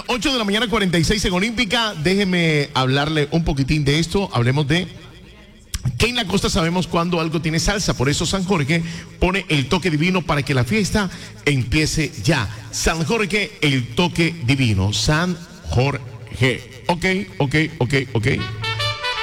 8 de la mañana, 46 en Olímpica. Déjeme hablarle un poquitín de esto. Hablemos de que en la costa sabemos cuando algo tiene salsa. Por eso San Jorge pone el toque divino para que la fiesta empiece ya. San Jorge, el toque divino. San Jorge. Ok.